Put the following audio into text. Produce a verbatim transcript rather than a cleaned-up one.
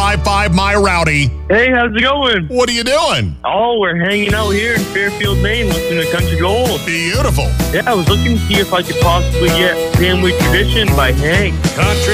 five five, my rowdy. Hey, how's it going? What are you doing? Oh, we're hanging out here in Fairfield, Maine, listening to Country Gold. Beautiful. Yeah, I was looking to see if I could possibly get Family Tradition by Hank. Country